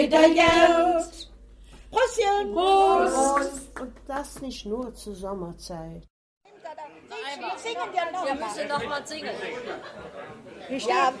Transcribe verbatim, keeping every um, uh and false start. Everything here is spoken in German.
Italiener. Prostchen. Prost. Und das nicht nur zur Sommerzeit. Wir singen ja noch. Wir müssen noch mal singen. Ja,